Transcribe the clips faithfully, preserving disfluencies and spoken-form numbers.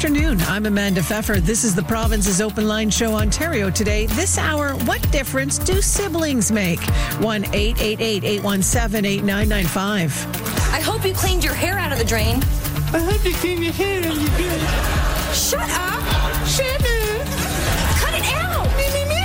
afternoon. I'm Amanda Pfeffer. This is the Province's Open Line Show, Ontario Today. This hour, what difference do siblings make? one eight eight eight, eight one seven, eight nine nine five. I hope you cleaned your hair out of the drain. I hope you cleaned your hair out of the drain. Shut up! Shut up! Cut it out! Me, me, me.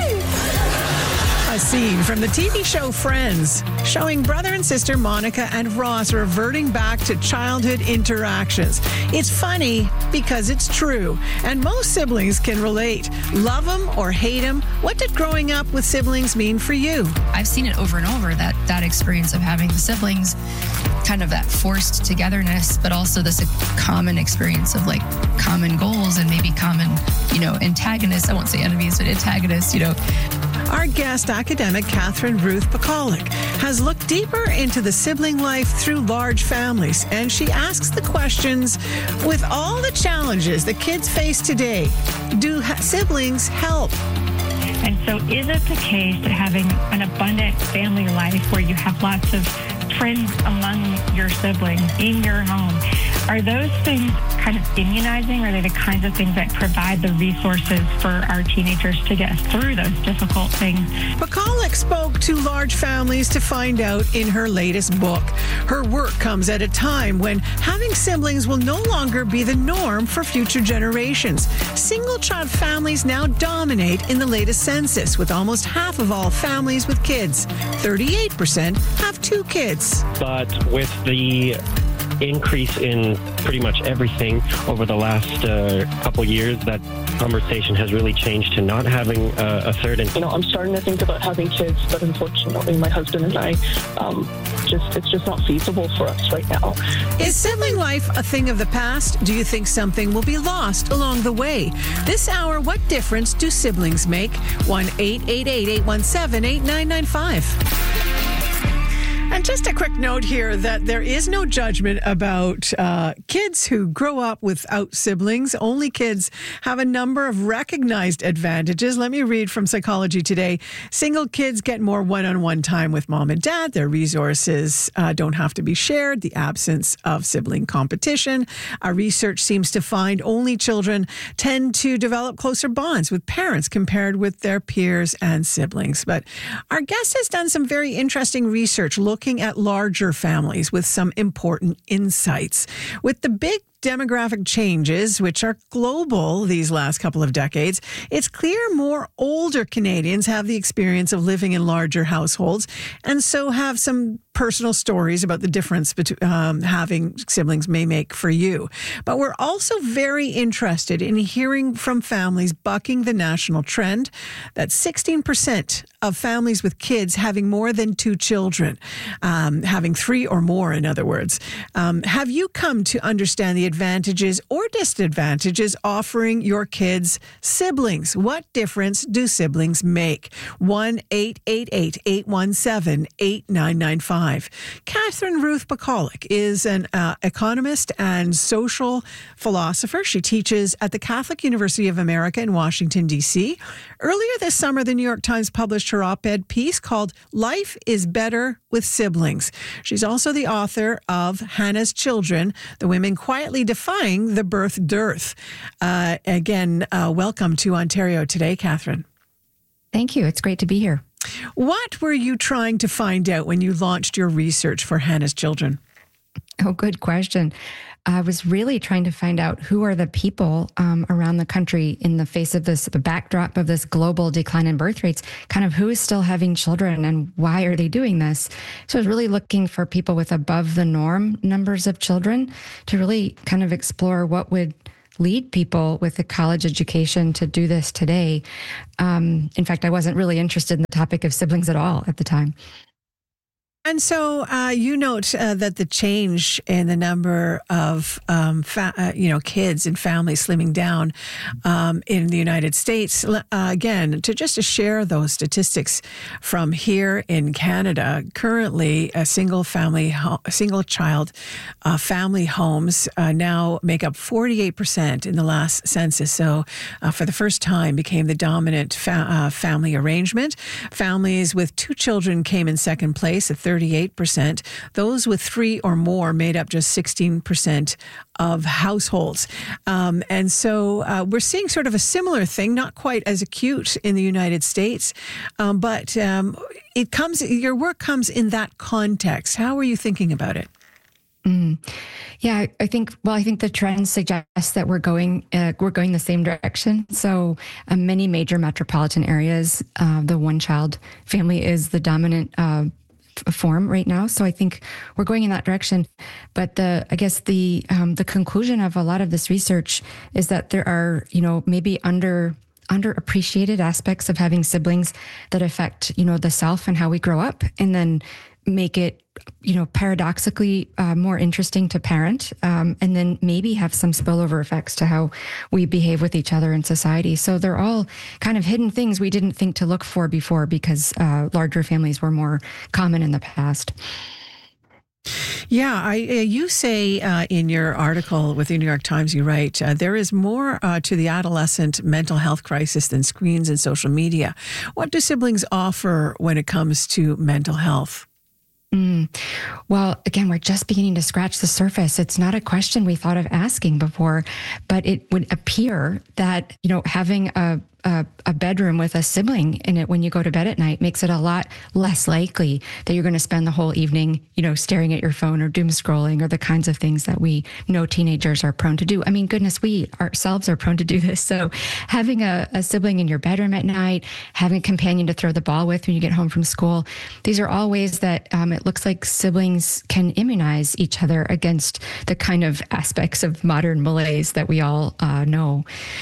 A scene from the T V show Friends, showing brother and sister Monica and Ross reverting back to childhood interactions. It's funny because it's true, and most siblings can relate. Love them or hate them. What did growing up with siblings mean for you? I've seen it over and over, that that experience of having the siblings, kind of that forced togetherness, but also this common experience of like common goals and maybe common, you know, antagonists. I won't say enemies, but antagonists, you know. Our guest, academic Catherine Ruth Pacolic, has looked deeper into the sibling life through large families, and she asks the questions, with all the challenges that kids face today, do ha- siblings help? And so is it the case that having an abundant family life where you have lots of friends among your siblings in your home, are those things kind of immunizing? Or are they the kinds of things that provide the resources for our teenagers to get through those difficult things? Pacolic spoke to large families to find out in her latest book. Her work comes at a time when having siblings will no longer be the norm for future generations. Single-child families now dominate in the latest census, with almost half of all families with kids. thirty-eight percent have two kids. But with the increase in pretty much everything over the last uh, couple years, that conversation has really changed to not having uh, a third. And you know, I'm starting to think about having kids, but unfortunately, my husband and I, um, just it's just not feasible for us right now. Is sibling life a thing of the past? Do you think something will be lost along the way? This hour, what difference do siblings make? one eight eight eight, eight one seven, eight nine nine five. And just a quick note here that there is no judgment about uh, kids who grow up without siblings. Only kids have a number of recognized advantages. Let me read from Psychology Today. Single kids get more one-on-one time with mom and dad. Their resources uh, don't have to be shared. The absence of sibling competition. Our research seems to find only children tend to develop closer bonds with parents compared with their peers and siblings. But our guest has done some very interesting research looking at larger families with some important insights. With the big demographic changes, which are global these last couple of decades, it's clear more older Canadians have the experience of living in larger households, and so have some personal stories about the difference between um, having siblings may make for you. But we're also very interested in hearing from families bucking the national trend that sixteen percent of families with kids having more than two children, um, having three or more, in other words. Um, have you come to understand the advantages or disadvantages offering your kids siblings? What difference do siblings make? one eight eight eight, eight one seven, eight nine nine five. Catherine Ruth Pacolic is an uh, economist and social philosopher. She teaches at the Catholic University of America in Washington, D C. Earlier this summer, the New York Times published her op-ed piece called Life is Better with Siblings. She's also the author of Hannah's Children, The Women Quietly Defying the Birth Dearth. Uh, again, uh, welcome to Ontario Today, Catherine. Thank you. It's great to be here. What were you trying to find out when you launched your research for Hannah's Children? Oh, good question. I was really trying to find out who are the people um, around the country in the face of this, the backdrop of this global decline in birth rates, kind of who is still having children and why are they doing this? So I was really looking for people with above the norm numbers of children to really kind of explore what would lead people with a college education to do this today. Um, in fact, I wasn't really interested in the topic of siblings at all at the time. And so uh, you note uh, that the change in the number of um, fa- uh, you know kids and families slimming down um, in the United States. Uh, again, to just to share those statistics from here in Canada, currently a single family, ho- single child uh, family homes uh, now make up forty-eight percent in the last census. So uh, for the first time became the dominant fa- uh, family arrangement. Families with two children came in second place, a third thirty-eight percent. Those with three or more made up just sixteen percent of households. Um, and so uh, we're seeing sort of a similar thing, not quite as acute in the United States, um, but um, it comes, your work comes in that context. How are you thinking about it? Mm. Yeah, I think, well, I think the trend suggests that we're going, uh, we're going the same direction. So uh, many major metropolitan areas, uh, the one child family is the dominant uh, form right now. So I think we're going in that direction. But the, I guess the, um, the conclusion of a lot of this research is that there are, you know, maybe under, underappreciated aspects of having siblings that affect, you know, the self and how we grow up, and then make it, you know, paradoxically uh, more interesting to parent, um, and then maybe have some spillover effects to how we behave with each other in society. So they're all kind of hidden things we didn't think to look for before, because uh, larger families were more common in the past. Yeah, I, uh, you say uh, in your article with the New York Times, you write, uh, there is more uh, to the adolescent mental health crisis than screens and social media. What do siblings offer when it comes to mental health? Mm. Well, again, we're just beginning to scratch the surface. It's not a question we thought of asking before, but it would appear that, you know, having a A, a bedroom with a sibling in it when you go to bed at night makes it a lot less likely that you're going to spend the whole evening, you know, staring at your phone or doom scrolling, or the kinds of things that we know teenagers are prone to do. I mean, goodness, we ourselves are prone to do this. So having a, a sibling in your bedroom at night, having a companion to throw the ball with when you get home from school, these are all ways that um, it looks like siblings can immunize each other against the kind of aspects of modern malaise that we all uh, know.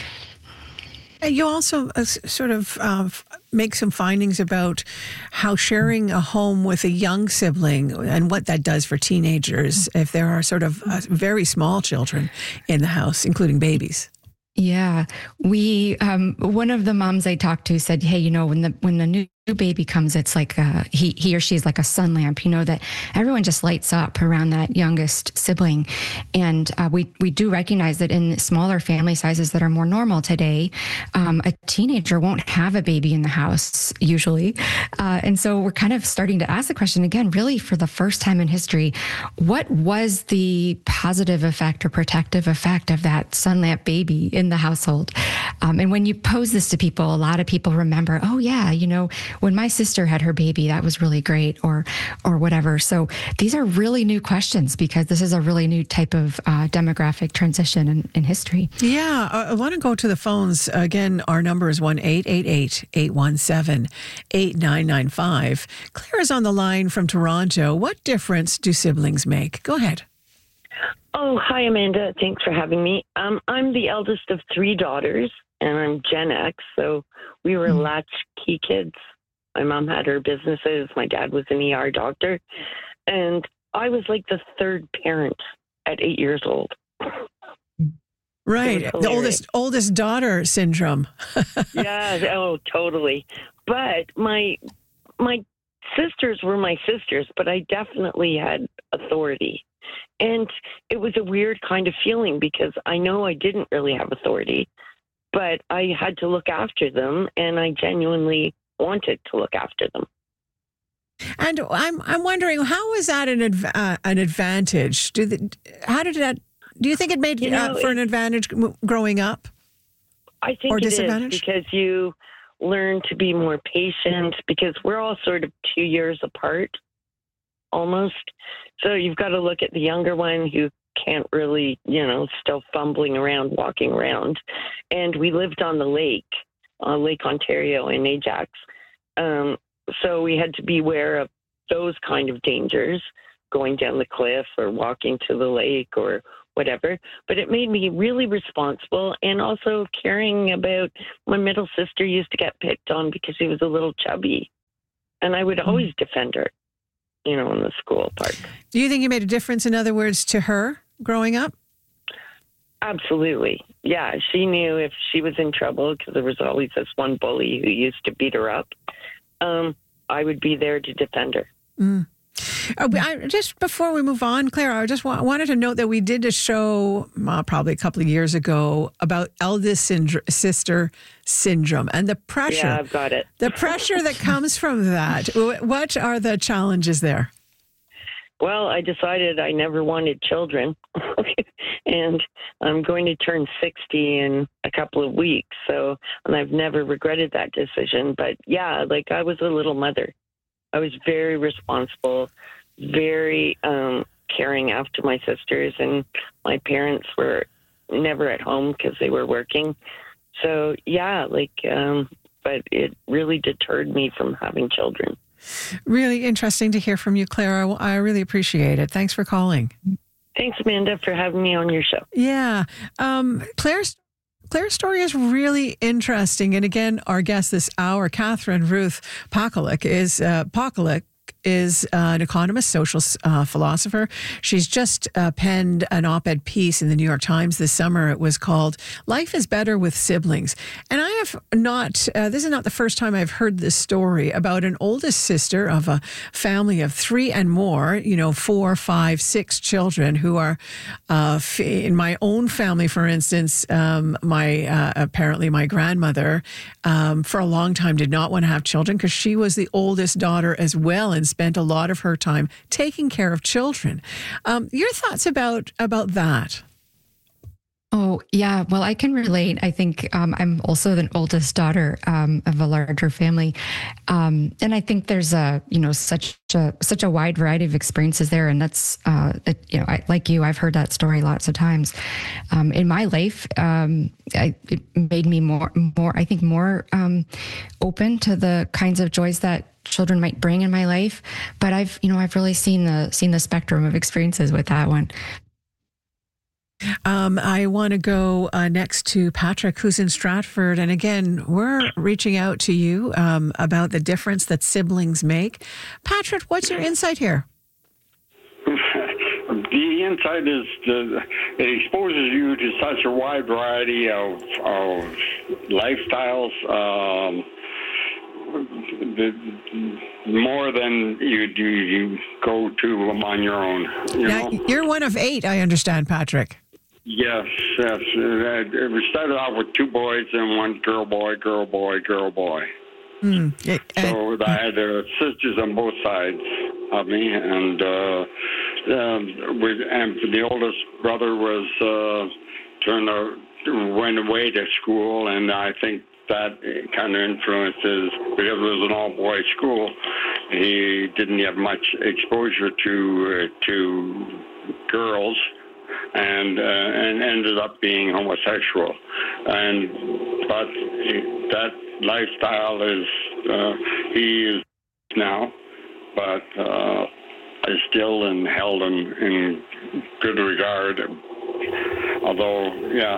You also uh, sort of uh, make some findings about how sharing a home with a young sibling and what that does for teenagers if there are sort of uh, very small children in the house, including babies. Yeah, we, um, one of the moms I talked to said, hey, you know, when the, when the new baby comes, it's like, uh, he, he or she's like a sun lamp, you know, that everyone just lights up around that youngest sibling. And, uh, we, we do recognize that in smaller family sizes that are more normal today, um, a teenager won't have a baby in the house usually. Uh, and so we're kind of starting to ask the question again, really for the first time in history, what was the positive effect or protective effect of that sun lamp baby in the household? Um, and when you pose this to people, a lot of people remember, oh yeah, you know, when my sister had her baby, that was really great, or, or whatever. So these are really new questions because this is a really new type of uh, demographic transition in, in history. Yeah, I want to go to the phones. Again, our number is one eight eight eight, eight one seven, eight nine nine five. Claire is on the line from Toronto. What difference do siblings make? Go ahead. Oh, hi, Amanda. Thanks for having me. Um, I'm the eldest of three daughters, and I'm Gen X, so we were mm-hmm. latchkey kids. My mom had her businesses. My dad was an E R doctor, and I was like the third parent at eight years old. Right. The oldest oldest daughter syndrome. Yeah. Oh, totally. But my my sisters were my sisters, but I definitely had authority. And it was a weird kind of feeling because I know I didn't really have authority, but I had to look after them, and I genuinely wanted to look after them. And I'm I'm wondering, how is that an adv- uh, an advantage? Do the, how did that? Do you think it made you know, uh, for an advantage growing up? I think or it disadvantage? is because you learn to be more patient because we're all sort of two years apart, almost. So you've got to look at the younger one who can't really, you know, still fumbling around, walking around. And we lived on the lake, on Lake Ontario in Ajax. Um, so we had to be aware of those kind of dangers, going down the cliff or walking to the lake or whatever. But it made me really responsible, and also caring about my middle sister used to get picked on because she was a little chubby. And I would always defend her, you know, in the school park. Do you think you made a difference, in other words, to her growing up? Absolutely. Yeah, she knew if she was in trouble, because there was always this one bully who used to beat her up, um, I would be there to defend her. Mm. Uh, I, just before we move on, Claire, I just wa- wanted to note that we did a show uh, probably a couple of years ago about eldest syndr- sister syndrome and the pressure. Yeah, I've got it. The pressure that comes from that. What are the challenges there? well, I decided I never wanted children, and I'm going to turn sixty in a couple of weeks. So, and I've never regretted that decision. But yeah, like I was a little mother. I was very responsible, very um, caring after my sisters, and my parents were never at home because they were working. So yeah, like, um, but it really deterred me from having children. Really interesting to hear from you, Claire. I, I really appreciate it. Thanks for calling. Thanks, Amanda, for having me on your show. Yeah. Um, Claire's Claire's story is really interesting. And again, our guest this hour, Catherine Ruth Pakaluk, is uh, Pakaluk. is uh, an economist, social uh, philosopher. She's just uh, penned an op-ed piece in the New York Times this summer. It was called "Life is Better with Siblings." And I have not, uh, this is not the first time I've heard this story about an oldest sister of a family of three and more, you know, four, five, six children who are, uh, f- in my own family, for instance, um, my, uh, apparently my grandmother, um, for a long time did not want to have children because she was the oldest daughter as well, and spent a lot of her time taking care of children. Um, your thoughts about about that? Oh, yeah. Well, I can relate. I think um, I'm also the oldest daughter um, of a larger family. Um, and I think there's a, you know, such a, such a wide variety of experiences there. And that's, uh, it, you know, I, like you, I've heard that story lots of times. Um, in my life, um, I, it made me more, more, I think more um, open to the kinds of joys that children might bring in my life. But I've, you know, I've really seen the, seen the spectrum of experiences with that one. Um, I want to go uh, next to Patrick, who's in Stratford. And again, we're reaching out to you um, about the difference that siblings make. Patrick, what's your insight here? The insight is the, it exposes you to such a wide variety of, of lifestyles, um, the, more than you do you go to on your own. You now, know? You're one of eight, I understand, Patrick. Yes, yes. Uh, we started off with two boys and one girl, boy, girl, boy, girl, boy. Mm. It, uh, so I had uh, sisters on both sides of me, and uh, um, with, and the oldest brother was uh, turned out, went away to school, and I think that kind of influences, because it was an all-boys school. He didn't have much exposure to uh, to girls. And uh, and ended up being homosexual, and but that lifestyle is uh, he is now, but uh, I still and held him in good regard. Although, yeah,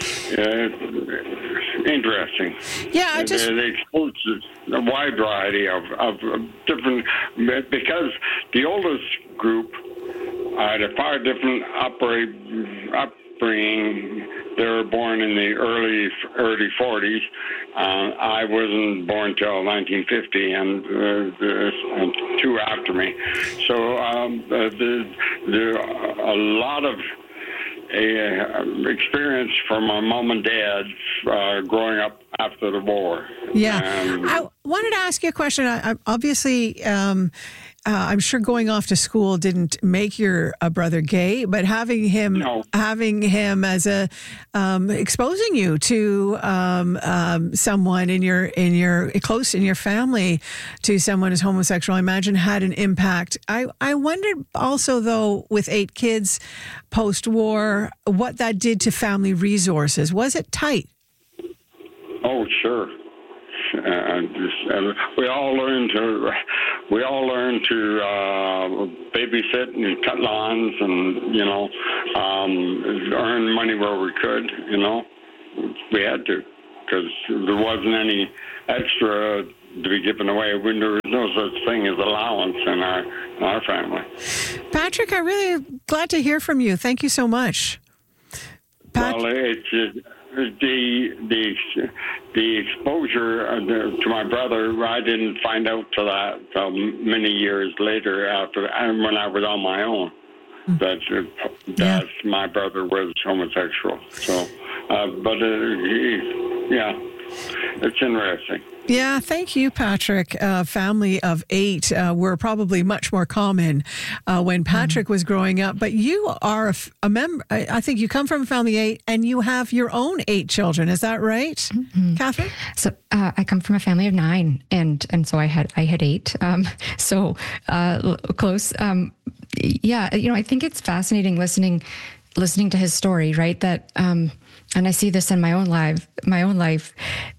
uh, interesting. Yeah, I just it, it exposes a wide variety of, of different, because the oldest group. I had a far different upbringing. They were born in the early early forties. Uh, I wasn't born till nineteen fifty, and, uh, the, and two after me. So um, uh, the, the, a lot of uh, experience from my mom and dad uh, growing up after the war. Yeah. Um, I wanted to ask you a question. I, I, obviously, um, Uh, I'm sure going off to school didn't make your uh, brother gay, but having him, no. having him as a, um, exposing you to um, um, someone in your in your close in your family to someone who's homosexual, I imagine had an impact. I I wondered also though, with eight kids post-war, what that did to family resources. Was it tight? Oh, sure. Uh, just, uh, we all learned to we all learned to uh, babysit and cut lawns, and you know, um, earn money where we could. You know, we had to, because there wasn't any extra to be given away. There was no such thing as allowance in our in our family. Patrick, I'm really glad to hear from you. Thank you so much. Pat- well, it's. Uh, The the the exposure to my brother, I didn't find out till that till many years later after when I was on my own. Mm. That that yeah. my brother was homosexual. So, uh, but uh, he, yeah. it's interesting. Yeah, thank you, Patrick. Uh, family of eight uh, were probably much more common uh, when Patrick was growing up. But you are a, f- a member. I, I think you come from a family of eight, and you have your own eight children. Is that right, mm-hmm. Catherine? So uh, I come from a family of nine, and and so I had I had eight. Um, so uh, close. Um, yeah, you know, I think it's fascinating listening listening to his story. Right, that um, and I see this in my own life. My own life,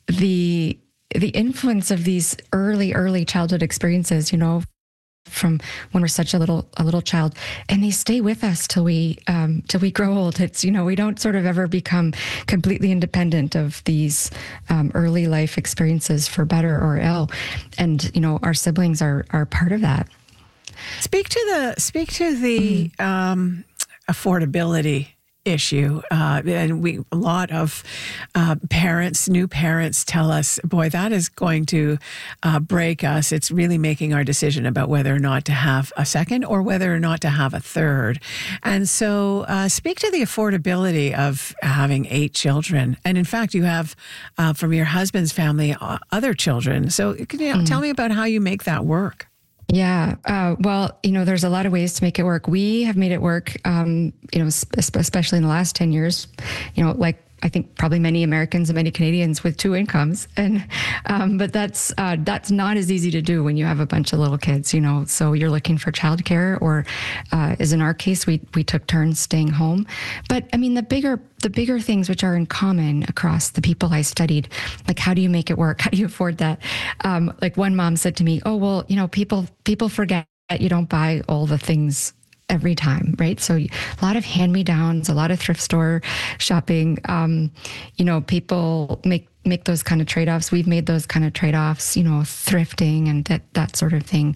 the the influence of these early, early childhood experiences, you know, from when we're such a little, a little child, and they stay with us till we, um, till we grow old. It's, you know, we don't sort of ever become completely independent of these um, early life experiences, for better or ill. And, you know, our siblings are, are part of that. Speak to the, speak to the mm. um, affordability issue. Uh, and we, a lot of uh, parents, new parents tell us, boy, that is going to uh, break us. It's really making our decision about whether or not to have a second or whether or not to have a third. And so uh, speak to the affordability of having eight children. And in fact, you have uh, from your husband's family, uh, other children. So can you mm. tell me about how you make that work? Yeah. Uh, well, you know, there's a lot of ways to make it work. We have made it work, um, you know, especially in the last ten years, you know, like I think probably many Americans and many Canadians with two incomes. And, um, but that's, uh, that's not as easy to do when you have a bunch of little kids, you know, so you're looking for childcare, or, uh, as in our case, we, we took turns staying home. But I mean, the bigger, the bigger things which are in common across the people I studied, like, how do you make it work? How do you afford that? Um, like one mom said to me, oh, well, you know, people, people forget you don't buy all the things every time, right? So a lot of hand-me-downs, a lot of thrift store shopping. Um, you know, people make make those kind of trade-offs. We've made those kind of trade-offs, you know, thrifting and that that sort of thing.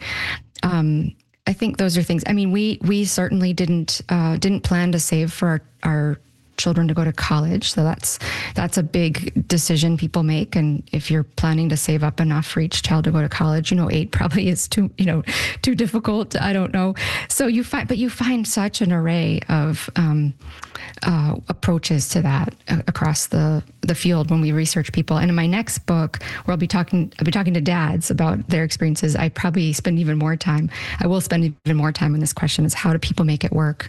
Um, I think those are things. I mean, we we certainly didn't uh, didn't plan to save for our, our children to go to college. So that's that's a big decision people make. And if you're planning to save up enough for each child to go to college, you know, eight probably is too, you know, too difficult. I don't know. So you find, but you find such an array of um, uh, approaches to that uh, across the the field when we research people. And in my next book, where I'll be talking, I'll be talking to dads about their experiences, I probably spend even more time. I will spend even more time on this question: is how do people make it work?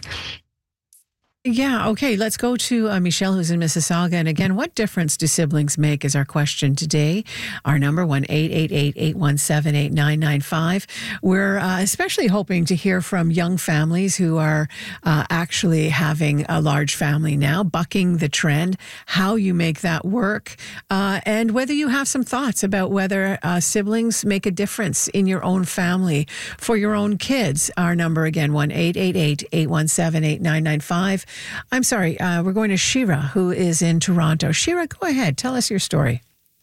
Yeah, okay, let's go to uh, Michelle, who's in Mississauga. And again, what difference do siblings make is our question today. Our number, one eight eight eight, eight one seven, eight nine nine five. We're uh, especially hoping to hear from young families who are uh, actually having a large family now, bucking the trend, how you make that work, uh, and whether you have some thoughts about whether uh, siblings make a difference in your own family for your own kids. Our number again, one eight eight eight, eight one seven, eight nine nine five. I'm sorry, uh, we're going to Shira, who is in Toronto. Shira, go ahead. Tell us your story.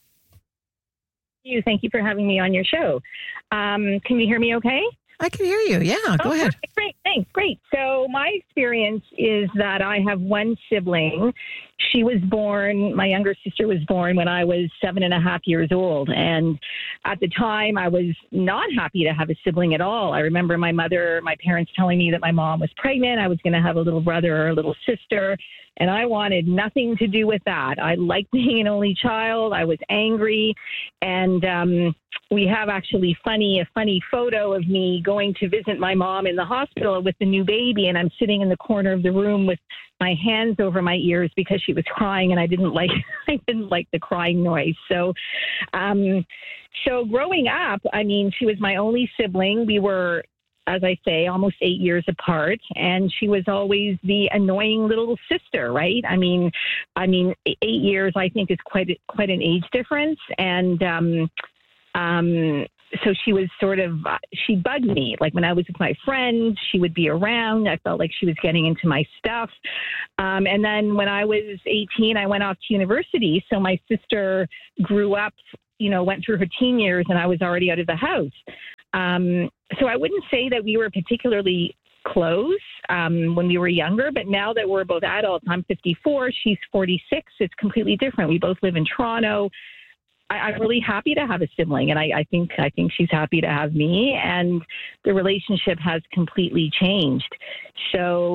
Thank you. Thank you for having me on your show. Um, can you hear me okay? I can hear you. Yeah, go oh, ahead. Perfect. Great. Thanks. Great. So my experience is that I have one sibling. She was born, my younger sister was born when I was seven and a half years old. And at the time, I was not happy to have a sibling at all. I remember my mother, my parents telling me that my mom was pregnant. I was going to have a little brother or a little sister. And I wanted nothing to do with that. I liked being an only child. I was angry. And um, we have actually funny, a funny photo of me going to visit my mom in the hospital with the new baby. And I'm sitting in the corner of the room with my hands over my ears because she was crying, and I didn't like, I didn't like the crying noise. So, um, so growing up, I mean, she was my only sibling. We were, as I say, almost eight years apart. And she was always the annoying little sister, right? I mean, I mean, eight years, I think, is quite, quite an age difference. And, um, um, so she was sort of, uh, she bugged me. Like when I was with my friends, she would be around. I felt like she was getting into my stuff. Um, and then when I was eighteen, I went off to university. So my sister grew up, you know, went through her teen years, and I was already out of the house. Um, so I wouldn't say that we were particularly close um, when we were younger, but now that we're both adults, I'm fifty-four, she's forty-six, it's completely different. We both live in Toronto. I, I'm really happy to have a sibling, and I, I think I think she's happy to have me, and the relationship has completely changed. So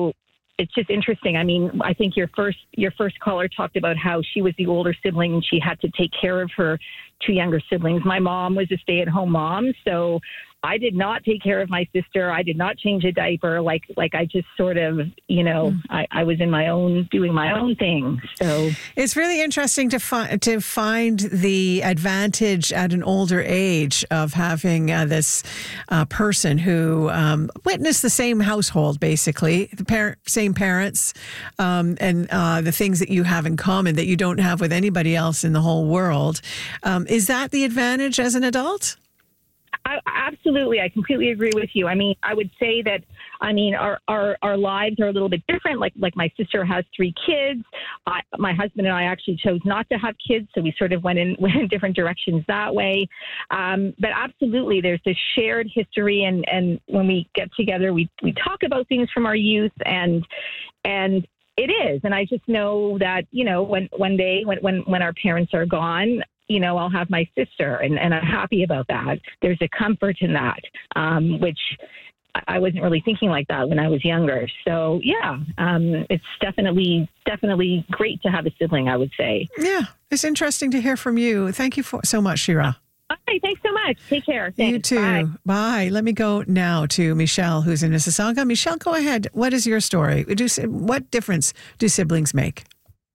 it's just interesting. I mean, I think your first your first caller talked about how she was the older sibling and she had to take care of her two younger siblings. My mom was a stay-at-home mom, so I did not take care of my sister. I did not change a diaper. Like, like I just sort of, you know, mm. I, I was in my own, doing my own thing. So it's really interesting to find to find the advantage at an older age of having uh, this uh, person who um, witnessed the same household, basically the parent, same parents, um, and uh, the things that you have in common that you don't have with anybody else in the whole world. Um, is that the advantage as an adult? I, absolutely. I completely agree with you. I mean, I would say that, I mean, our, our, our lives are a little bit different. Like, like my sister has three kids. I, my husband and I actually chose not to have kids. So we sort of went in, went in different directions that way. Um, but absolutely, there's this shared history. And, and when we get together, we, we talk about things from our youth and, and, it is. And I just know that, you know, when one day when, when, when our parents are gone, you know, I'll have my sister and, and I'm happy about that. There's a comfort in that, um, which I wasn't really thinking like that when I was younger. So, yeah, um, it's definitely, definitely great to have a sibling, I would say. Yeah, it's interesting to hear from you. Thank you for, so much, Shira. Okay, thanks so much. Take care. Thanks. You too. Bye. Bye. Let me go now to Michelle, who's in Mississauga. Michelle, go ahead. What is your story? Do, what difference do siblings make?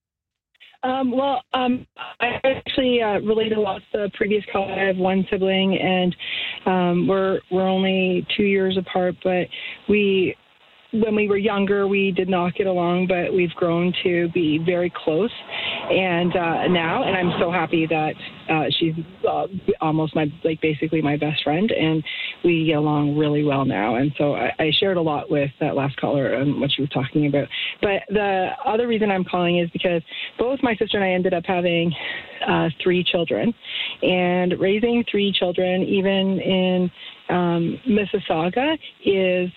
Um, well, um, I actually uh, related a lot to the previous call. I have one sibling, and um, we're we're only two years apart. But we, when we were younger, we did not get along. But we've grown to be very close, and uh, now, and I'm so happy that uh, she's uh, almost my like basically my best friend, and we get along really well now. And so I, I shared a lot with that last caller and what she was talking about. But the other reason I'm calling is because both my sister and I ended up having uh, three children, and raising three children, even in um, Mississauga, is,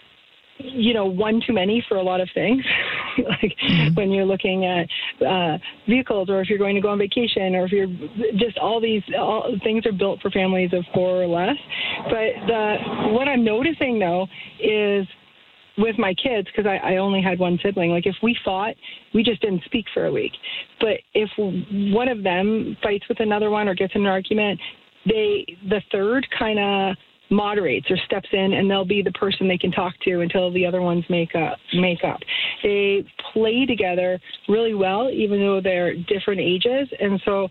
you know, one too many for a lot of things. Like mm-hmm. when you're looking at uh, vehicles, or if you're going to go on vacation, or if you're just all these all, things are built for families of four or less. But the, what I'm noticing though is with my kids, because I, I only had one sibling, like if we fought, we just didn't speak for a week. But if one of them fights with another one or gets in an argument, they the third kind of moderates or steps in, and they'll be the person they can talk to until the other ones make up. Make up. They play together really well, even though they're different ages, and so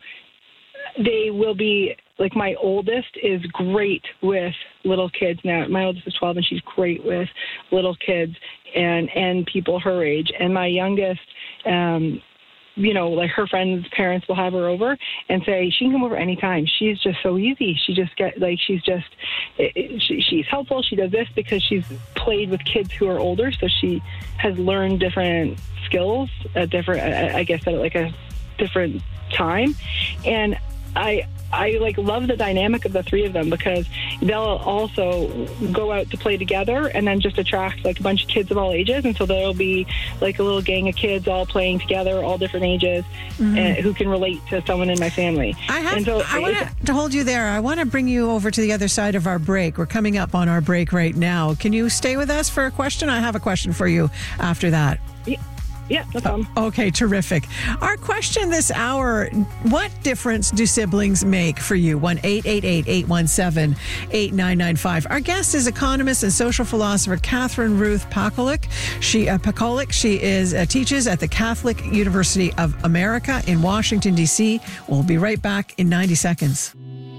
they will be like my oldest is great with little kids now. My oldest is twelve, and she's great with little kids and and people her age. And my youngest, um, you know, like her friends' parents will have her over and say, she can come over anytime. She's just so easy. She just get like, she's just, it, she, she's helpful. She does this because she's played with kids who are older. So she has learned different skills at different, I guess at like a different time. And I, I like love the dynamic of the three of them, because they'll also go out to play together and then just attract like a bunch of kids of all ages. And so there'll be like a little gang of kids all playing together, all different ages, mm-hmm. and who can relate to someone in my family. I have, and so I want to hold you there. I want to bring you over to the other side of our break. We're coming up on our break right now. Can you stay with us for a question? I have a question for you after that. Yeah. Yeah, no problem. Okay, terrific. Our question this hour, what difference do siblings make for you? one eight eight eight, eight one seven, eight nine nine five. Our guest is economist and social philosopher Catherine Ruth Pakulik. She, uh, Pakulik. She is uh, teaches at the Catholic University of America in Washington, D C. We'll be right back in ninety seconds.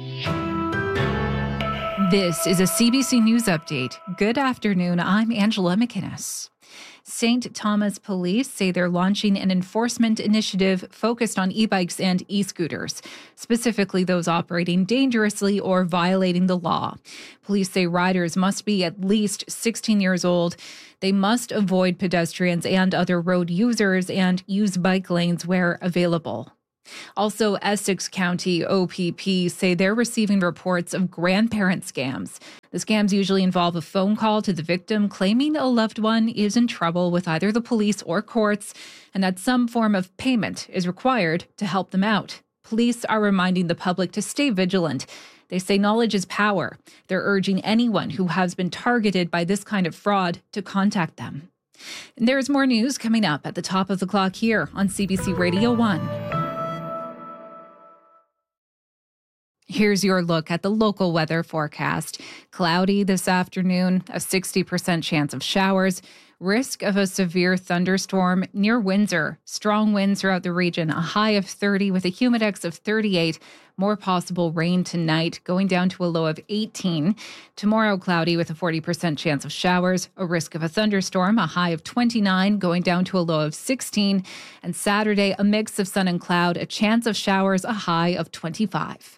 This is a C B C News Update. Good afternoon. I'm Angela McInnes. Saint Thomas Police say they're launching an enforcement initiative focused on e-bikes and e-scooters, specifically those operating dangerously or violating the law. Police say riders must be at least sixteen years old. They must avoid pedestrians and other road users and use bike lanes where available. Also, Essex County O P P say they're receiving reports of grandparent scams. The scams usually involve a phone call to the victim claiming a loved one is in trouble with either the police or courts, and that some form of payment is required to help them out. Police are reminding the public to stay vigilant. They say knowledge is power. They're urging anyone who has been targeted by this kind of fraud to contact them. There's more news coming up at the top of the clock here on C B C Radio one. Here's your look at the local weather forecast. Cloudy this afternoon, a sixty percent chance of showers, risk of a severe thunderstorm near Windsor. Strong winds throughout the region, a high of thirty with a humidex of thirty-eight. More possible rain tonight, going down to a low of eighteen. Tomorrow, cloudy with a forty percent chance of showers, a risk of a thunderstorm, a high of twenty-nine, going down to a low of sixteen. And Saturday, a mix of sun and cloud, a chance of showers, a high of twenty-five.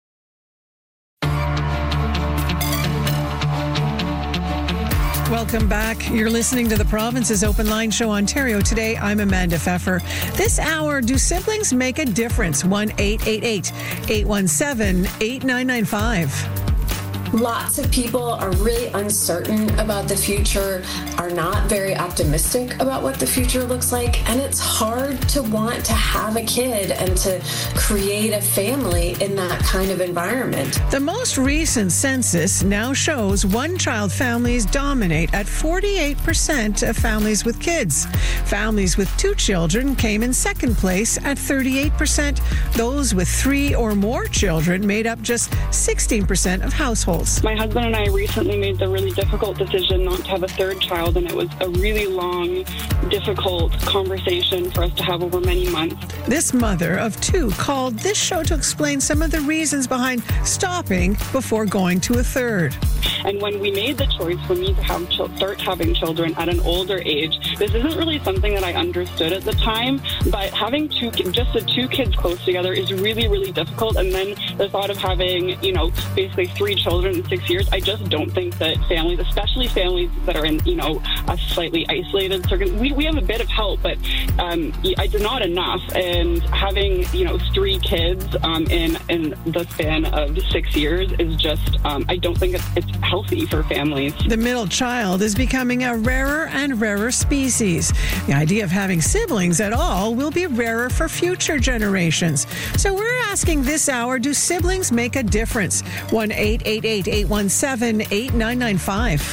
Welcome back. You're listening to the Province's Open Line Show, Ontario Today. I'm Amanda Pfeffer. This hour, do siblings make a difference? one eight eight eight, eight one seven, eight nine nine five. Lots of people are really uncertain about the future, are not very optimistic about what the future looks like, and it's hard to want to have a kid and to create a family in that kind of environment. The most recent census now shows one-child families dominate at forty-eight percent of families with kids. Families with two children came in second place at thirty-eight percent. Those with three or more children made up just sixteen percent of households. My husband and I recently made the really difficult decision not to have a third child, and it was a really long, difficult conversation for us to have over many months. This mother of two called this show to explain some of the reasons behind stopping before going to a third. And when we made the choice for me to have ch- start having children at an older age, this isn't really something that I understood at the time, but having two, just the two kids close together is really, really difficult. And then the thought of having, you know, basically three children in six years, I just don't think that families, especially families that are in, you know, a slightly isolated circuit, we, we have a bit of help, but um, I did not enough. And having, you know, three kids um, in, in the span of six years is just, um, I don't think it's, it's healthy for families. The middle child is becoming a rarer and rarer species. The idea of having siblings at all will be rarer for future generations. So we're asking this hour, do siblings make a difference? one eight eight eight, eight one seven, eight nine nine five.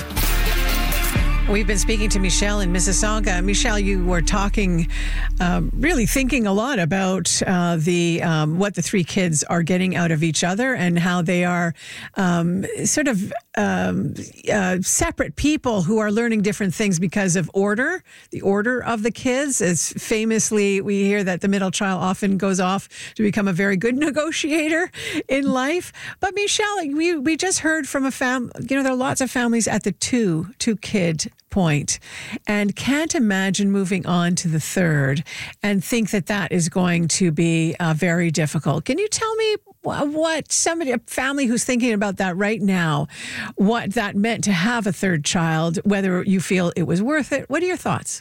We've been speaking to Michelle in Mississauga. Michelle, you were talking, um, really thinking a lot about uh, the um, what the three kids are getting out of each other and how they are um, sort of um, uh, separate people who are learning different things because of order, the order of the kids. As famously, we hear that the middle child often goes off to become a very good negotiator in life. But Michelle, we we just heard from a fam. You know, there are lots of families at the two two kid point and can't imagine moving on to the third and think that that is going to be uh, very difficult. Can you tell me what somebody, a family who's thinking about that right now, what that meant to have a third child, whether you feel it was worth it? What are your thoughts?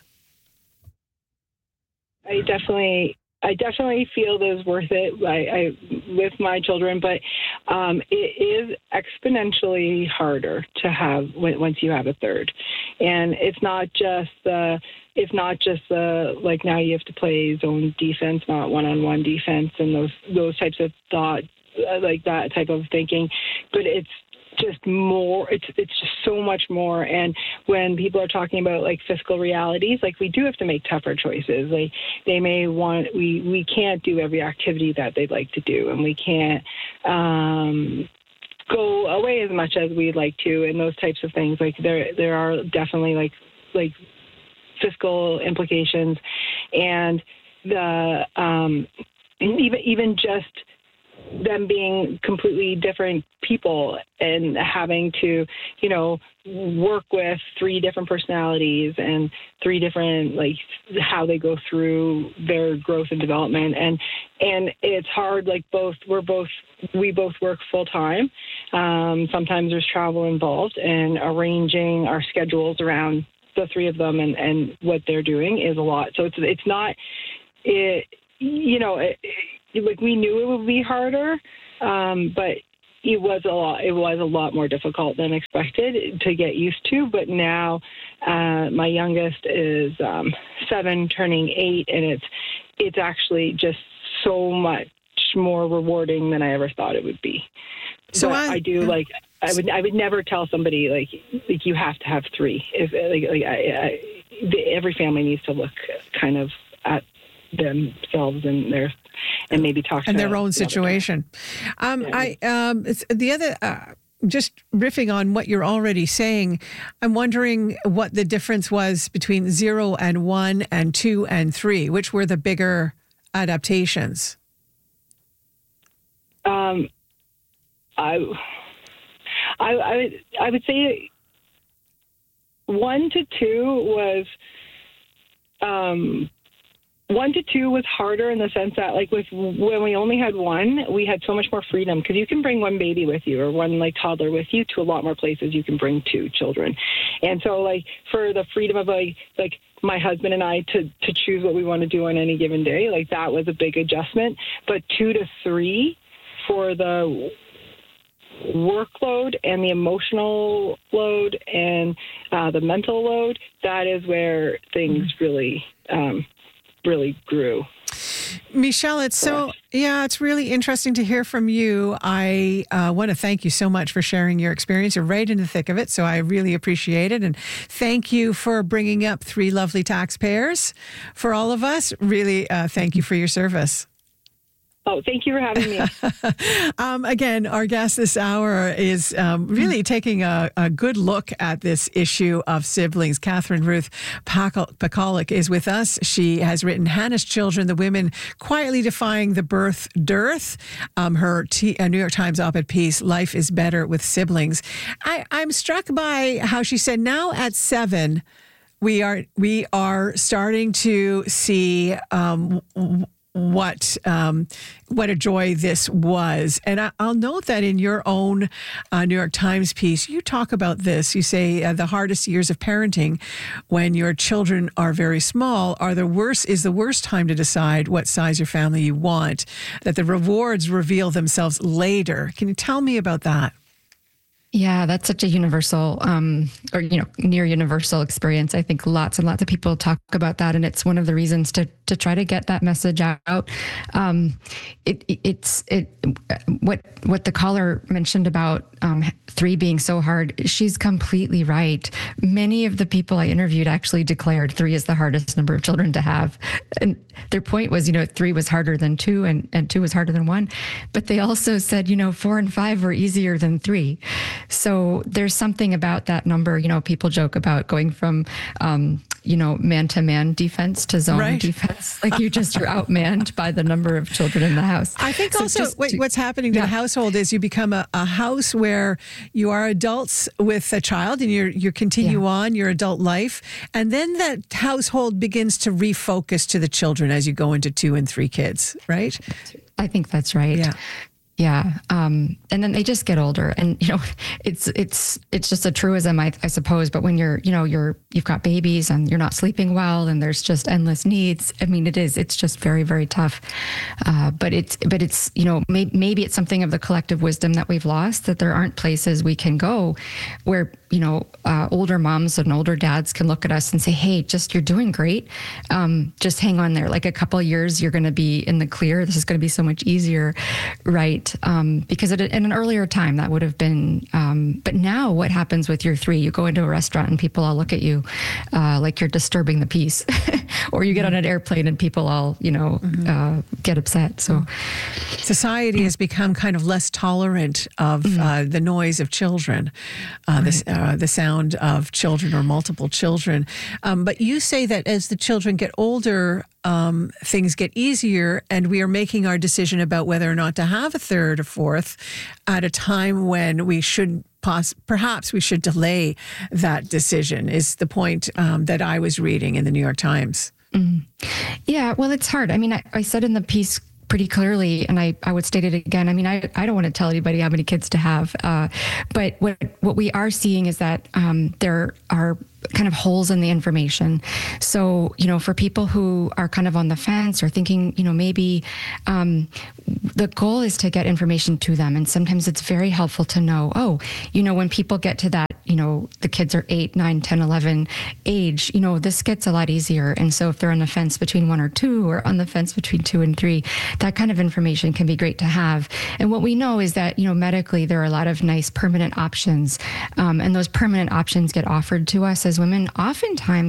I definitely I definitely feel it is worth it I, I, with my children, but um, it is exponentially harder to have when, once you have a third. And it's not just uh, it's not just uh, like now you have to play zone defense, not one-on-one defense, and those those types of thoughts, uh, like that type of thinking. But it's just more, it's it's just so much more. And when people are talking about like fiscal realities, like we do have to make tougher choices. Like they may want, we, we can't do every activity that they'd like to do, and we can't um, go away as much as we'd like to, and those types of things. Like there there are definitely like like fiscal implications, and the um, even even just them being completely different people and having to, you know, work with three different personalities and three different, like, how they go through their growth and development. And, and it's hard, like both, we're both, we both work full time. Um, sometimes there's travel involved, and arranging our schedules around the three of them and, and what they're doing is a lot. So it's, it's not, it, you know, it, like we knew it would be harder, um, but it was a lot. It was a lot more difficult than expected to get used to. But now, uh, my youngest is um, seven, turning eight, and it's it's actually just so much more rewarding than I ever thought it would be. So I, I do like. I would I would never tell somebody like like you have to have three. If like, like I, I the, every family needs to look kind of at themselves and their and maybe talk and to their own the situation. Um, yeah. I um, it's, the other. Uh, Just riffing on what you're already saying, I'm wondering what the difference was between zero and one and two and three. Which were the bigger adaptations? Um, I, I, I would, I would say one to two was, um, one to two was harder in the sense that, like, with when we only had one, we had so much more freedom because you can bring one baby with you or one like toddler with you to a lot more places. You can bring two children, and so like for the freedom of like like my husband and I to to choose what we want to do on any given day, like that was a big adjustment. But two to three for the workload and the emotional load and uh, the mental load, that is where things really. Um, really grew. Michelle, it's so, yeah, it's really interesting to hear from you. I uh, want to thank you so much for sharing your experience. You're right in the thick of it, so I really appreciate it. And thank you for bringing up three lovely taxpayers for all of us. Really, uh, thank you for your service. Oh, thank you for having me. um, again, our guest this hour is um, really taking a, a good look at this issue of siblings. Catherine Ruth Pakaluk is with us. She has written Hannah's Children, the Women Quietly Defying the Birth Dearth. Um, her T- uh, New York Times op-ed piece, Life is Better with Siblings. I, I'm struck by how she said now at seven, we are, we are starting to see um, w- what um, what a joy this was. And I, I'll note that in your own uh, New York Times piece, you talk about this. You say uh, the hardest years of parenting when your children are very small are the worst, is the worst time to decide what size your family you want, that the rewards reveal themselves later. Can you tell me about that? Yeah, that's such a universal, um, or, you know, near universal experience. I think lots and lots of people talk about that. And it's one of the reasons to to try to get that message out. Um, it, it's it what what the caller mentioned about um, three being so hard. She's completely right. Many of the people I interviewed actually declared three is the hardest number of children to have. And their point was, you know, three was harder than two and, and two was harder than one. But they also said, you know, four and five were easier than three. So there's something about that number. You know, people joke about going from, um, you know, man-to-man defense to zone right. defense. Like you just, you're outmanned by the number of children in the house. I think so also just, what, what's happening to yeah. the household is you become a, a house where you are adults with a child and you're, you continue yeah. on your adult life. And then that household begins to refocus to the children as you go into two and three kids, right? I think that's right. Yeah. Yeah. Um, and then they just get older and, you know, it's, it's, it's just a truism, I, I suppose. But when you're, you know, you're, you've got babies and you're not sleeping well and there's just endless needs. I mean, it is, it's just very, very tough. Uh, but it's, but it's, you know, may, maybe it's something of the collective wisdom that we've lost, that there aren't places we can go where, you know, uh, older moms and older dads can look at us and say, hey, just, you're doing great. Um, just hang on there. Like a couple of years, you're going to be in the clear. This is going to be so much easier. Right. Um, because at, in an earlier time that would have been, um, but now what happens with your three? You go into a restaurant and people all look at you uh, like you're disturbing the peace, or you get on an airplane and people all, you know, mm-hmm. uh, get upset. So society has become kind of less tolerant of mm-hmm. uh, the noise of children, uh, right. the, uh, the sound of children or multiple children. Um, but you say that as the children get older, Um, things get easier, and we are making our decision about whether or not to have a third or fourth at a time when we should pos- perhaps we should delay that decision, is the point um, that I was reading in the New York Times. Mm. Yeah, well, it's hard. I mean, I, I said in the piece pretty clearly, and I, I would state it again. I mean, I, I don't want to tell anybody how many kids to have, uh, but what what we are seeing is that um, there are kind of holes in the information. So, you know, for people who are kind of on the fence or thinking, you know, maybe um, the goal is to get information to them. And sometimes it's very helpful to know, oh, you know, when people get to that, you know, the kids are eight, nine, ten, eleven age, you know, this gets a lot easier. And so if they're on the fence between one or two or on the fence between two and three, that kind of information can be great to have. And what we know is that, you know, medically, there are a lot of nice permanent options. Um, and those permanent options get offered to us as women. Oftentimes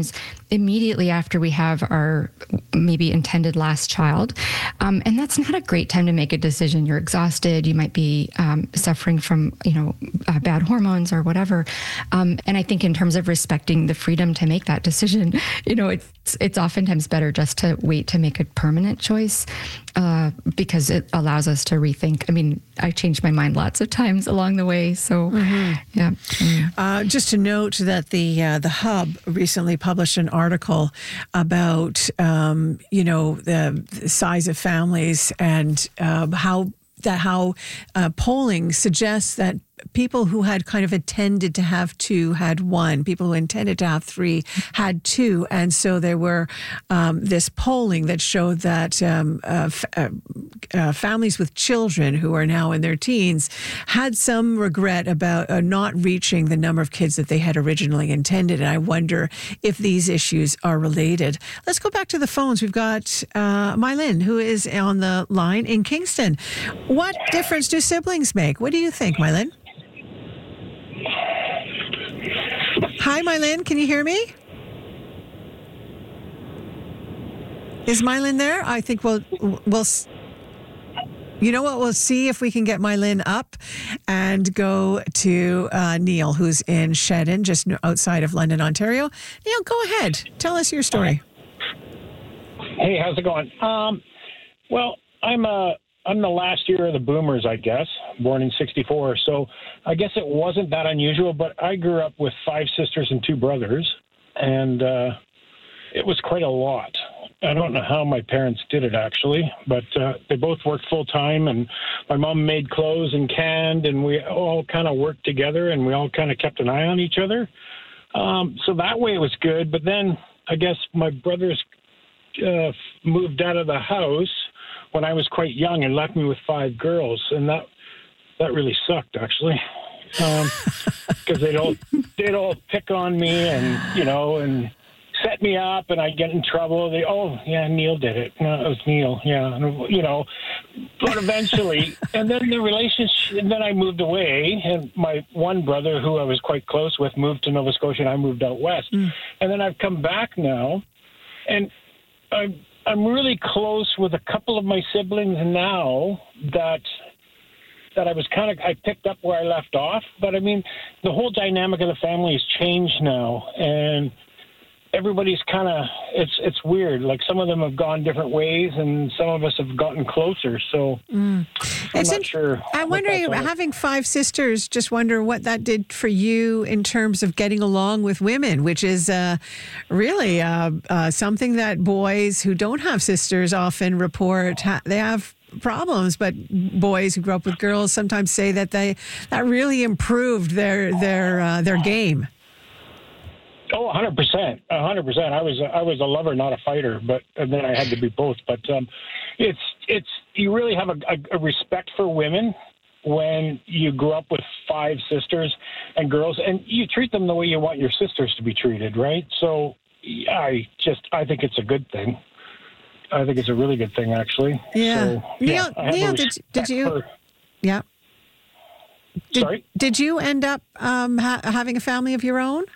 immediately after we have our maybe intended last child. Um, and that's not a great time to make a decision. You're exhausted. You might be um, suffering from, you know, uh, bad hormones or whatever. Um, and I think in terms of respecting the freedom to make that decision, you know, it's, it's oftentimes better just to wait to make a permanent choice uh, because it allows us to rethink. I mean, I changed my mind lots of times along the way. So, mm-hmm. yeah. Mm. Uh, just to note that the uh, the Hub recently published an article about, um, you know, the, the size of families and uh, how that how uh, polling suggests that people who had kind of intended to have two had one. People who intended to have three had two. And so there were um, this polling that showed that um, uh, f- uh, uh, families with children who are now in their teens had some regret about uh, not reaching the number of kids that they had originally intended. And I wonder if these issues are related. Let's go back to the phones. We've got uh, Mylin, who is on the line in Kingston. What difference do siblings make? What do you think, Mylin? Hi, Mylin. Can you hear me? Is Mylin there? I think we'll, we'll, you know what? We'll see if we can get Mylin up and go to uh, Neil, who's in Shedden, just outside of London, Ontario. Neil, go ahead. Tell us your story. Hey, how's it going? Um, well, I'm a... I'm the last year of the boomers, I guess, born in sixty-four. So I guess it wasn't that unusual, but I grew up with five sisters and two brothers, and uh, it was quite a lot. I don't know how my parents did it, actually, but uh, they both worked full-time, and my mom made clothes and canned, and we all kind of worked together, and we all kind of kept an eye on each other. Um, so that way it was good, but then I guess my brothers uh, moved out of the house when I was quite young and left me with five girls. And that, that really sucked, actually. Um, cause they'd all, they'd all pick on me and, you know, and set me up and I'd get in trouble. They, oh yeah, Neil did it. No, it was Neil. Yeah. And, you know, but eventually, and then the relationship, and then I moved away and my one brother who I was quite close with moved to Nova Scotia and I moved out west. Mm. And then I've come back now and I'm, I'm really close with a couple of my siblings now that that I was kind of, I picked up where I left off. But, I mean, the whole dynamic of the family has changed now. And everybody's kind of, it's it's weird. Like, some of them have gone different ways, and some of us have gotten closer. So mm. I'm it's not in, sure. I'm wondering, having five sisters, just wonder what that did for you in terms of getting along with women, which is uh, really uh, uh, something that boys who don't have sisters often report. Ha- they have problems, but boys who grew up with girls sometimes say that they that really improved their their uh, their game. Oh, one hundred percent. one hundred percent. I was I was a lover, not a fighter, but and then I had to be both. But um, it's it's you really have a, a, a respect for women when you grew up with five sisters and girls, and you treat them the way you want your sisters to be treated, right? So I just I think it's a good thing. I think it's a really good thing, actually. Yeah. So, Neil, yeah, Neil did did you? For, yeah. Did, Sorry. Did you end up um, ha- having a family of your own?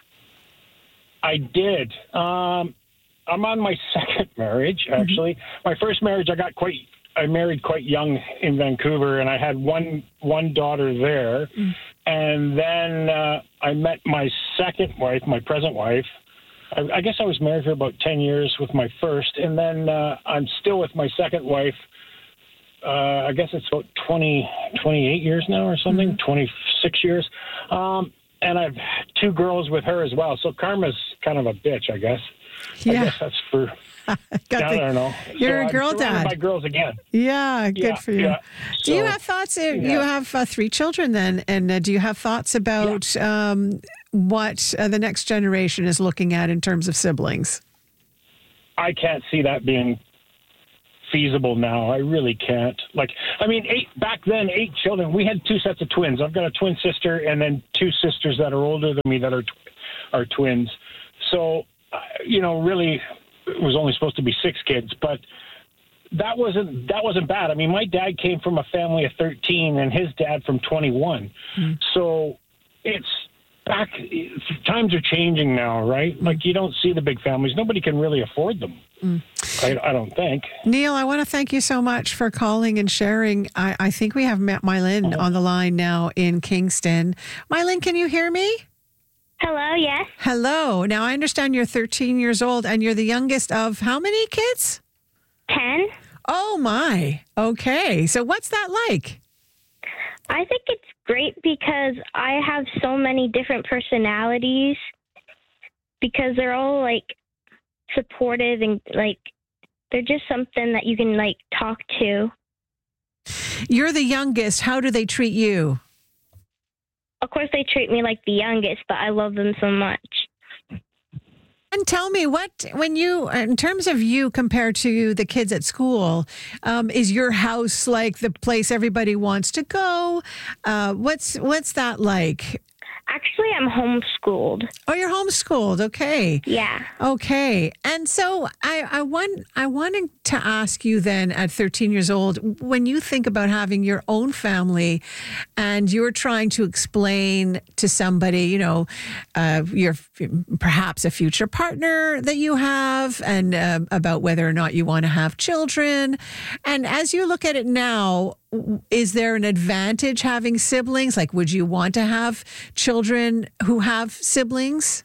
I did. Um, I'm on my second marriage, actually. Mm-hmm. My first marriage, I got quite, I married quite young in Vancouver, and I had one one daughter there. Mm-hmm. And then uh, I met my second wife, my present wife. I, I guess I was married for about ten years with my first, and then uh, I'm still with my second wife. Uh, I guess it's about twenty, twenty-eight years now or something, mm-hmm. twenty-six years. Um, and I've two girls with her as well. So karma's kind of a bitch, I guess. Yeah. I guess that's for, I don't know. You're so a girl I'm dad. by girls again. Yeah, good yeah, for you. Yeah. Do so, you have thoughts? Uh, yeah. You have uh, three children then, and uh, do you have thoughts about yeah. um, what uh, the next generation is looking at in terms of siblings? I can't see that being feasible now. I really can't. Like, I mean, eight back then, eight children. We had two sets of twins. I've got a twin sister and then two sisters that are older than me that are tw- are twins. So, uh, you know, really, it was only supposed to be six kids, but that wasn't that wasn't bad. I mean, my dad came from a family of thirteen, and his dad from twenty-one. Mm. So it's back, times are changing now, right? Like, you don't see the big families. Nobody can really afford them. Mm. I, I don't think. Neil, I want to thank you so much for calling and sharing. I, I think we have Mylene on the line now in Kingston. Mylene, can you hear me? Hello, yes. Hello. Now, I understand you're thirteen years old and you're the youngest of how many kids? ten. Oh, my. Okay. So what's that like? I think it's great because I have so many different personalities because they're all, like, supportive and, like, they're just something that you can, like, talk to. You're the youngest. How do they treat you? Of course, they treat me like the youngest, but I love them so much. And tell me, what, when you, in terms of you compared to the kids at school, um, is your house like the place everybody wants to go? Uh, what's what's that like? Actually, I'm homeschooled. Oh, you're homeschooled. Okay. Yeah. Okay. And so I, I want I wanted to ask you then at thirteen years old, when you think about having your own family and you're trying to explain to somebody, you know, uh, your perhaps a future partner that you have and uh, about whether or not you want to have children. And as you look at it now, is there an advantage having siblings? Like, would you want to have children who have siblings?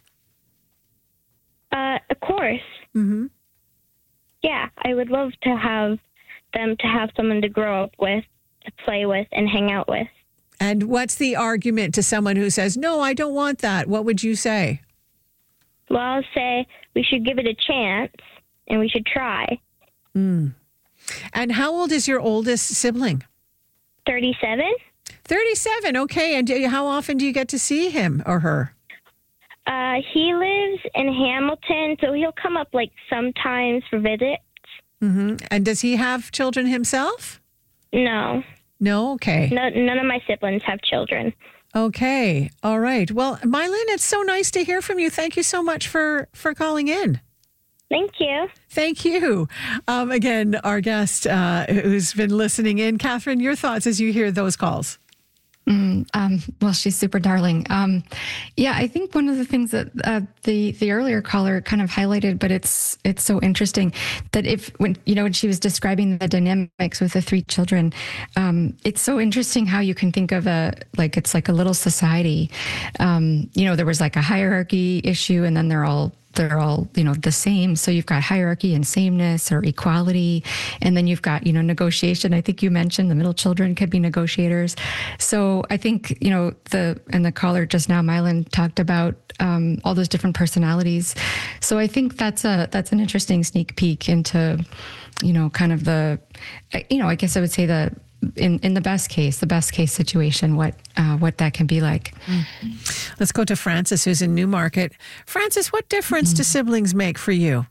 Uh, of course. Mm-hmm. Yeah, I would love to have them to have someone to grow up with, to play with, and hang out with. And what's the argument to someone who says, no, I don't want that? What would you say? Well, I'll say we should give it a chance and we should try. Mm. And how old is your oldest sibling? thirty-seven. thirty-seven, okay. And do you, how often do you get to see him or her? Uh, he lives in Hamilton, so he'll come up like sometimes for visits. Mm-hmm. And does he have children himself? No. No? Okay. No, none of my siblings have children. Okay. All right. Well, Mylene, it's so nice to hear from you. Thank you so much for, for calling in. Thank you. Thank you. Um, again, our guest uh, who's been listening in. Catherine, your thoughts as you hear those calls? Mm, um, well, she's super darling. Um, yeah, I think one of the things that uh, the the earlier caller kind of highlighted, but it's it's so interesting that if when you know when she was describing the dynamics with the three children, um, it's so interesting how you can think of a like it's like a little society. Um, you know, there was like a hierarchy issue, and then they're all. They're all, you know, the same. So you've got hierarchy and sameness or equality. And then you've got, you know, negotiation. I think you mentioned the middle children could be negotiators. So I think, you know, the, and the caller just now, Mylene, talked about um, all those different personalities. So I think that's a, that's an interesting sneak peek into, you know, kind of the, you know, I guess I would say the, in, in the best case, the best case situation, what uh, what that can be like. Mm. Let's go to Francis, who's in Newmarket. Francis, what difference mm. do siblings make for you?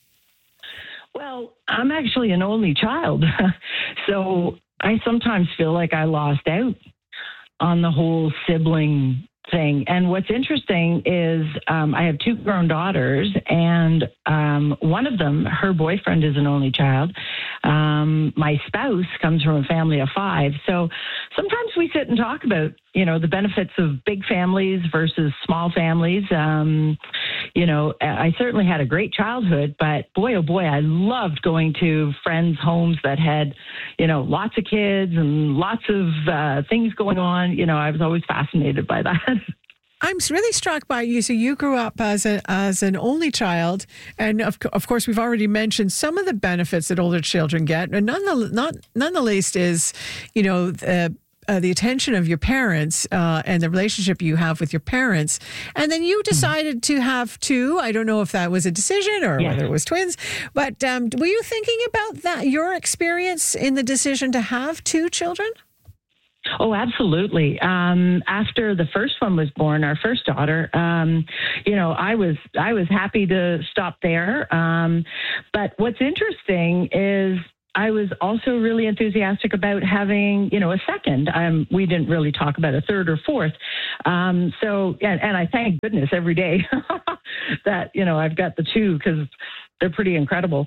Well, I'm actually an only child, so I sometimes feel like I lost out on the whole sibling thing. And what's interesting is um, I have two grown daughters, and um, one of them, her boyfriend is an only child. Um, my spouse comes from a family of five. So sometimes we sit and talk about, you know, the benefits of big families versus small families. Um, you know, I certainly had a great childhood, but boy, oh boy, I loved going to friends' homes that had, you know, lots of kids and lots of uh, things going on. You know, I was always fascinated by that. I'm really struck by you. So you grew up as a, as an only child, and of, of course we've already mentioned some of the benefits that older children get, and none the not none the least is, you know, the, uh, the attention of your parents uh, and the relationship you have with your parents. And then you decided to have two. I don't know if that was a decision or yes. whether it was twins, but um, were you thinking about that? Your experience in the decision to have two children? Oh, absolutely. Um, after the first one was born, our first daughter, um, you know, I was I was happy to stop there. Um, but what's interesting is I was also really enthusiastic about having, you know, a second. Um, we didn't really talk about a third or fourth. Um, so, and, and I thank goodness every day that, you know, I've got the two, because they're pretty incredible.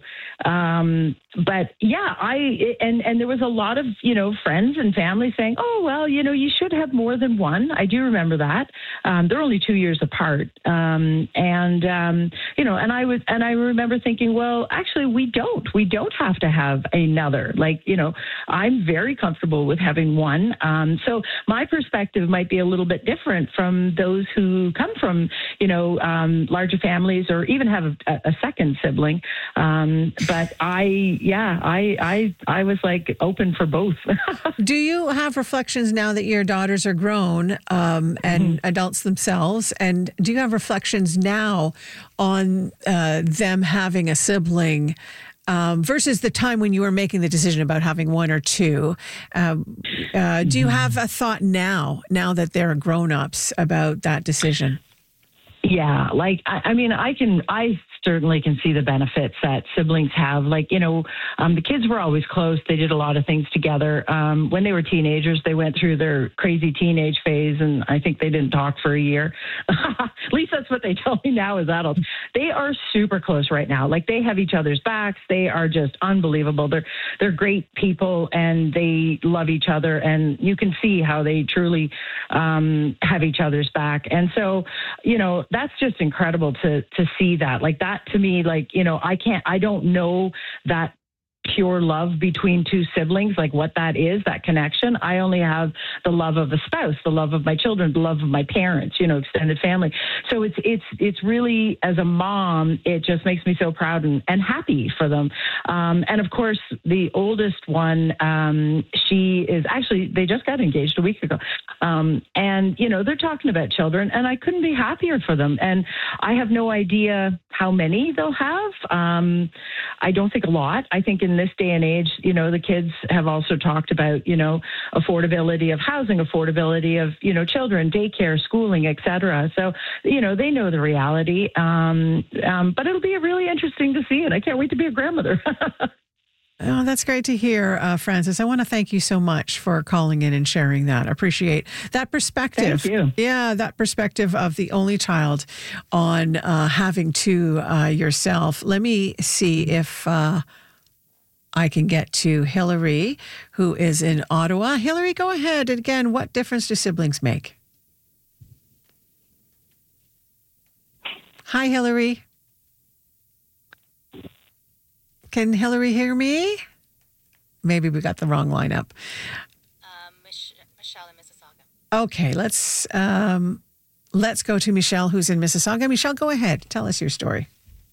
Um, but yeah, I and and there was a lot of you know friends and family saying, oh well, you know you should have more than one. I do remember that. Um, they're only two years apart, um, and um, you know, and I was and I remember thinking, well, actually, we don't. We don't have to have another. Like you know, I'm very comfortable with having one. Um, so my perspective might be a little bit different from those who come from you know um, larger families or even have a, a second sibling. Um, but I. Yeah, I, I I was like open for both. Do you have reflections now that your daughters are grown um, and mm-hmm. adults themselves? And do you have reflections now on uh, them having a sibling um, versus the time when you were making the decision about having one or two? Um, uh, do you have a thought now, now that they're grown-ups, about that decision? Yeah, like, I, I mean, I can, I certainly can see the benefits that siblings have. Like, you know, um, the kids were always close. They did a lot of things together. Um, when they were teenagers, they went through their crazy teenage phase, and I think they didn't talk for a year. At least that's what they tell me now as adults. They are super close right now. Like, they have each other's backs. They are just unbelievable. They're, they're great people, and they love each other, and you can see how they truly um, have each other's back. And so, you know, that's just incredible to to see that. Like that to me, like, you know, I can't, I don't know that pure love between two siblings, like what that is, that connection. I only have the love of a spouse, the love of my children, the love of my parents, you know, extended family. So it's it's it's really, as a mom, it just makes me so proud and, and happy for them. Um, and of course, the oldest one, um, she is actually, they just got engaged a week ago. Um, and, you know, they're talking about children, and I couldn't be happier for them. And I have no idea how many they'll have. Um, I don't think a lot. I think in this day and age, you know, the kids have also talked about, you know, affordability of housing, affordability of, you know, children, daycare, schooling, et cetera. So, you know, they know the reality. Um, um, but it'll be really interesting to see it. I can't wait to be a grandmother. Oh, that's great to hear, uh, Frances. I want to thank you so much for calling in and sharing that. I appreciate that perspective. Thank you. Yeah, that perspective of the only child on uh, having two uh, yourself. Let me see if uh, I can get to Hillary, who is in Ottawa. Hillary, go ahead. And again, what difference do siblings make? Hi, Hillary. Can Hillary hear me? Maybe we got the wrong line up. Um, Mich- Michelle in Mississauga. Okay, let's um, let's go to Michelle, who's in Mississauga. Michelle, go ahead. Tell us your story.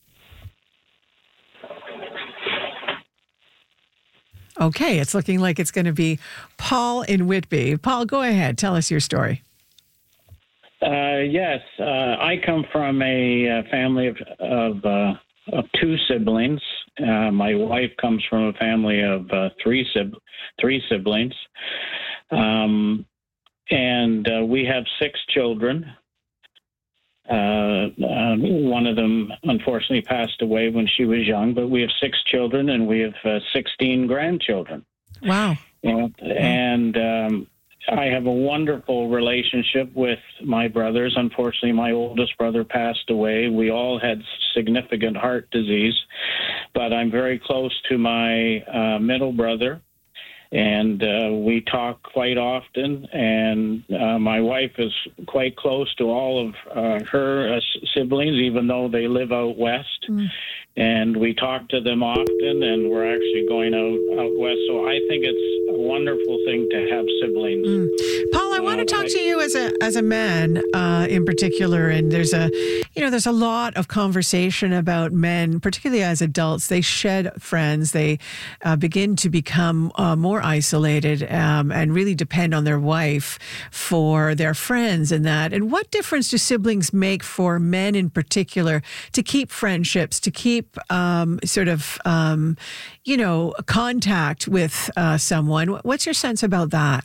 Okay, it's looking like it's going to be Paul in Whitby. Paul, go ahead. Tell us your story. Uh, yes, uh, I come from a, a family of of, uh, of two siblings. Uh, my wife comes from a family of uh, three sib- three siblings, um, and uh, we have six children. Uh, uh, one of them unfortunately passed away when she was young, but we have six children, and we have uh, sixteen grandchildren. Wow! And, and um, I have a wonderful relationship with my brothers. Unfortunately, my oldest brother passed away. We all had significant heart disease, but I'm very close to my uh, middle brother, and uh, we talk quite often. And uh, my wife is quite close to all of uh, her uh, siblings, even though they live out west. Mm. And we talk to them often, and we're actually going out, out west. So I think it's a wonderful thing to have siblings. Mm. Paul, I uh, want to talk I, to you as a as a man uh, in particular. And there's a, you know, there's a lot of conversation about men, particularly as adults. They shed friends. They uh, begin to become uh, more isolated um, and really depend on their wife for their friends and that. And what difference do siblings make for men in particular to keep friendships, to keep Um, sort of, um, you know, contact with uh, someone? What's your sense about that?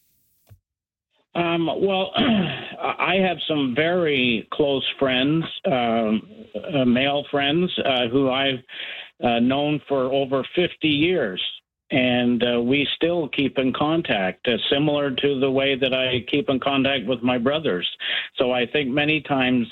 Um, well, I have some very close friends, um, uh, male friends, uh, who I've uh, known for over fifty years. And uh, we still keep in contact, uh, similar to the way that I keep in contact with my brothers. So I think many times